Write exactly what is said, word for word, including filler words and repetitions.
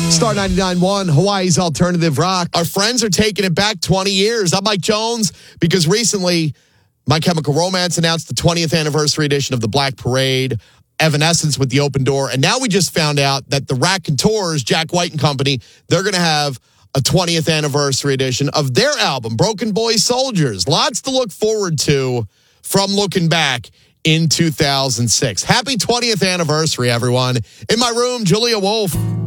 Star ninety-nine point one, Hawaii's Alternative Rock. Our friends are taking it back twenty years. I'm Mike Jones because recently My Chemical Romance announced the twentieth anniversary edition of the Black Parade, Evanescence with the Open Door, and now we just found out that the Raconteurs, Jack White and Company, they're going to have a twentieth anniversary edition of their album, Broken Boy Soldiers. Lots to look forward to from looking back in two thousand six. Happy twentieth anniversary, everyone. In my room, Julia Wolf.